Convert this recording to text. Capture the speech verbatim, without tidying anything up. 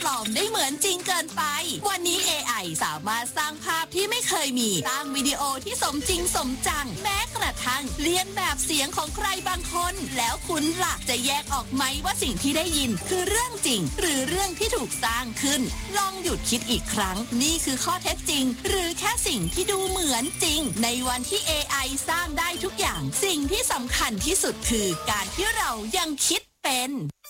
ปลอมได้เหมือนจริงเกินไปวันนี้ เอ ไอ สามารถสร้างภาพที่ไม่เคยมีสร้างวิดีโอที่สมจริงสมจังแม้กระทั่งเลียนแบบเสียงของใครบางคนแล้วคุณล่ะจะแยกออกไหมว่าสิ่งที่ได้ยินคือเรื่องจริงหรือเรื่องที่ถูกสร้างขึ้นลองหยุดคิดอีกครั้งนี่คือข้อเท็จจริงหรือแค่สิ่งที่ดูเหมือนจริงในวันที่ เอ ไอ สร้างได้ทุกอย่างสิ่งที่สำคัญที่สุดคือการที่เรายังคิดเป็น